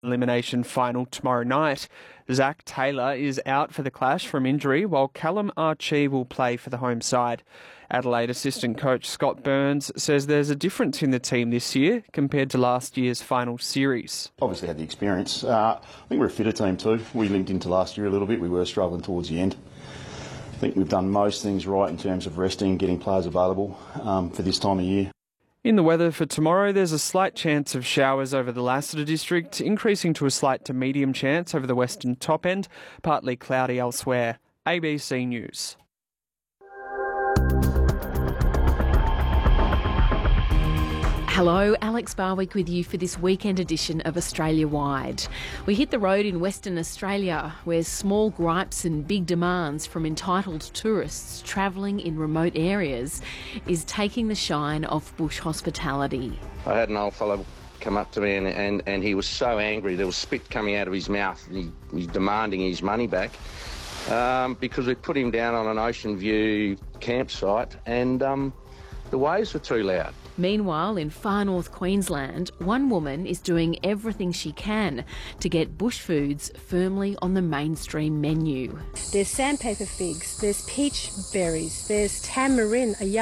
Elimination final tomorrow night. Zach Taylor is out for the clash from injury, while Callum Archie will play for the home side. Adelaide assistant coach Scott Burns says there's a difference in the team this year compared to last year's final series. Obviously had the experience. I think we're a fitter team too. We linked into last year a little bit. We were struggling towards the end. I think we've done most things right in terms of resting, getting players available for this time of year. In the weather for tomorrow, there's a slight chance of showers over the Lassiter district, increasing to a slight to medium chance over the western top end, partly cloudy elsewhere. ABC News. Hello, Alex Barwick with you for this weekend edition of Australia Wide. We hit the road in Western Australia, where small gripes and big demands from entitled tourists travelling in remote areas is taking the shine off bush hospitality. I had an old fellow come up to me and he was so angry, there was spit coming out of his mouth, and he's demanding his money back because we put him down on an Ocean View campsite and the waves were too loud. Meanwhile, in far north Queensland, one woman is doing everything she can to get bush foods firmly on the mainstream menu. There's sandpaper figs, there's peach berries, there's tamarind, a young